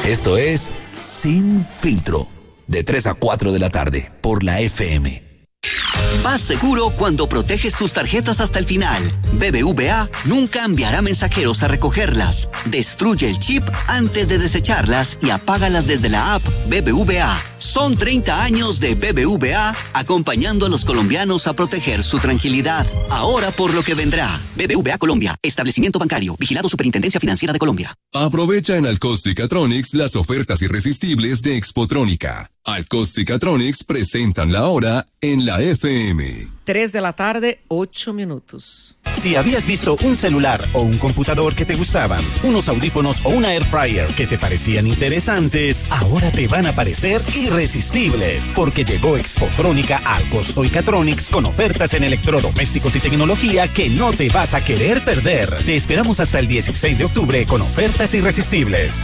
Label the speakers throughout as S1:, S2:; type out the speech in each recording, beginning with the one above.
S1: Esto es Sin Filtro, de 3 a 4 de la tarde, por la FM.
S2: Vas seguro cuando proteges tus tarjetas hasta el final. BBVA nunca enviará mensajeros a recogerlas. Destruye el chip antes de desecharlas y apágalas desde la app BBVA. Son 30 años de BBVA acompañando a los colombianos a proteger su tranquilidad. Ahora por lo que vendrá. BBVA Colombia, establecimiento bancario, vigilado Superintendencia Financiera de Colombia.
S3: Aprovecha en Alcos-Catronics las ofertas irresistibles de Expotrónica. Alcos-Catronics presentan la hora en la FM.
S4: 3 de la tarde, 8 minutos.
S5: Si habías visto un celular o un computador que te gustaban, unos audífonos o una air fryer que te parecían interesantes, ahora te van a parecer irresistibles, porque llegó Expotrónica a Alcosto y Catronics con ofertas en electrodomésticos y tecnología que no te vas a querer perder. Te esperamos hasta el 16 de octubre con ofertas irresistibles.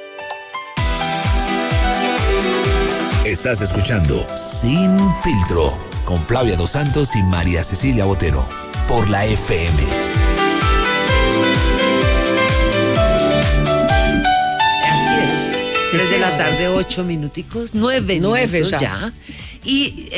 S1: Estás escuchando Sin Filtro con Flavia Dos Santos y María Cecilia Botero por la FM.
S4: Así es. 3 de la tarde, 8 minuticos, 9 minutos ya. Y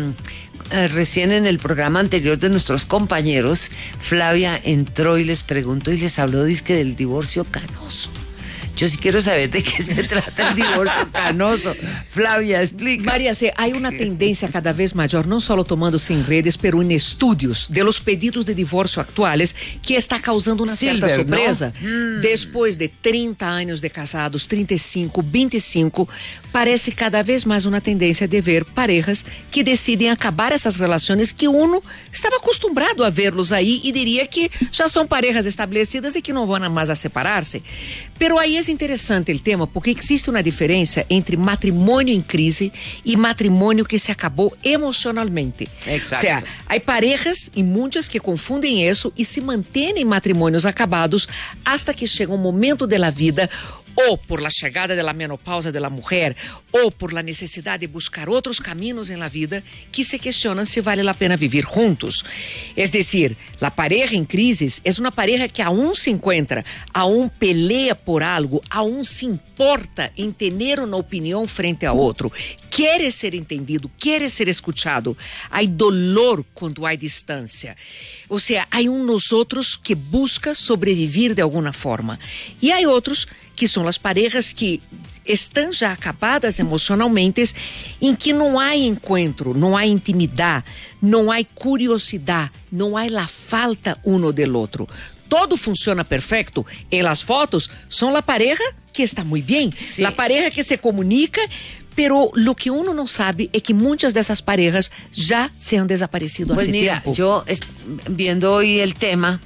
S4: recién en el programa anterior de nuestros compañeros, Flavia entró y les preguntó y les habló dizque del divorcio canoso. Yo sí quiero saber de qué se trata el divorcio canoso. Flavia, explica.
S6: María C., hay una tendencia cada vez mayor, no solo tomándose en redes, pero en estudios de los pedidos de divorcio actuales, que está causando una cierta sorpresa. ¿No? Después de 30 años de casados, 35, 25, parece cada vez más una tendencia de ver parejas que deciden acabar essas relaciones que uno estava acostumbrado a verlos aí e diria que já são parejas estabelecidas e que não vão mais a separar-se. Pero aí é interessante o tema porque existe uma diferença entre matrimônio em crise e matrimônio que se acabou emocionalmente.
S4: Exacto.
S6: O sea, hay parejas y muchas que confunden eso y se mantienen en matrimonios acabados hasta que llega un momento de la vida, ou por la chegada de la menopausa de la mujer, ou por la necesidad de buscar otros caminos en la vida, que se questionan si vale la pena vivir juntos. Es decir, la pareja en crisis es una pareja que aún se encuentra, aún pelea por algo, aún se importa en tener una opinión frente a otro, quiere ser entendido, quiere ser escuchado. Hay dolor cuando hay distancia. O sea, hay nosotros que busca sobrevivir de alguna forma. Y hay otros que são as parejas que estão já acabadas emocionalmente, em que não há encontro, não há intimidade, não há curiosidade, não há a falta uno del outro. Todo funciona perfecto. En las fotos son la pareja que está muy bien, sí. La pareja que se comunica, pero lo que uno no sabe es que muchas de esas parejas ya se han desaparecido hace tiempo.
S4: Pues mira, yo viendo hoy el tema,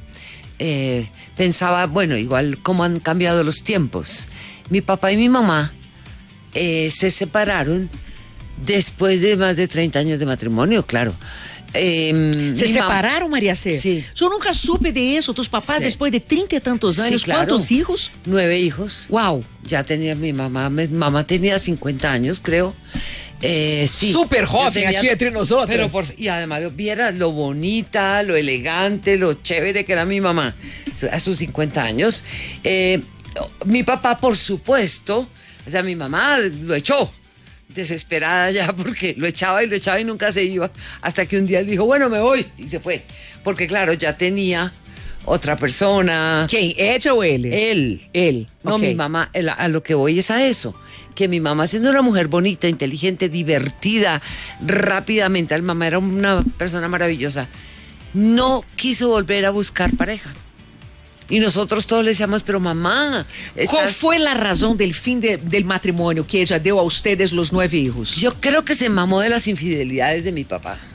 S4: pensaba, bueno, igual cómo han cambiado los tiempos. Mi papá y mi mamá se separaron después de más de 30 años de matrimonio, claro.
S6: ¿Se separaron, María C?
S4: Sí.
S6: Yo nunca supe de eso. Tus papás, sí. Después de 30 y tantos años, sí, claro. ¿Cuántos hijos?
S4: 9 hijos.
S6: Wow.
S4: Ya tenía mi mamá tenía 50 años, creo. Sí.
S6: Súper joven aquí entre nosotros.
S4: Pero y además, vieras lo bonita, lo elegante, lo chévere que era mi mamá a sus 50 años. Mi papá, por supuesto, o sea, mi mamá lo echó. Desesperada ya porque lo echaba y nunca se iba, hasta que un día él dijo, bueno, me voy, y se fue, porque claro, ya tenía otra persona.
S6: ¿Quién? ¿Ella o él?
S4: Él. No, okay. Mi mamá, a lo que voy es a eso, que mi mamá, siendo una mujer bonita, inteligente, divertida, rápidamente, mi mamá era una persona maravillosa, no quiso volver a buscar pareja. Y nosotros todos le decíamos, pero mamá...
S6: ¿Cuál fue la razón del fin del matrimonio que ella dio a ustedes los 9 hijos?
S4: Yo creo que se mamó de las infidelidades de mi papá.